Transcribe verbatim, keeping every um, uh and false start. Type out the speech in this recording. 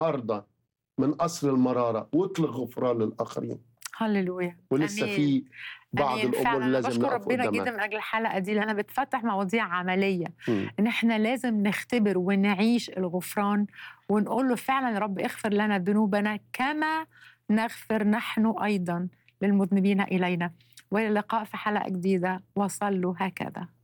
النهارده من قصر المرارة واطلق غفران للآخرين. هللويا. ولسه امين في بعض امين. الأمور فعلا انا لازم بشكر نقف ربنا قدامها. جدا من اجل الحلقه دي لانها بتفتح مواضيع عمليه، مم. ان احنا لازم نختبر ونعيش الغفران ونقول له فعلا يا رب اغفر لنا ذنوبنا كما نغفر نحن ايضا للمذنبين الينا. والى اللقاء في حلقه جديده، وصلوا هكذا.